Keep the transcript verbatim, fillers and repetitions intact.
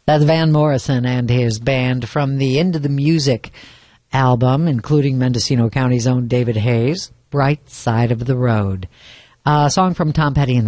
That's Van Morrison and his band from the Into the Music album, including Mendocino County's own David Hayes, Bright Side of the Road. A song from Tom Petty and the